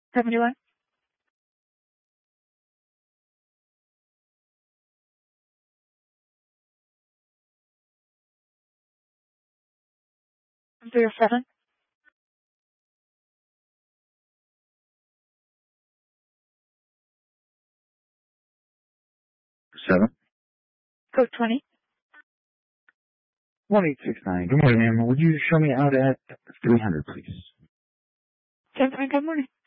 71. Zero 07. Seven. Code 20. 1869. Good morning, ma'am. Would you show me out at 300, please? 10-3, good morning.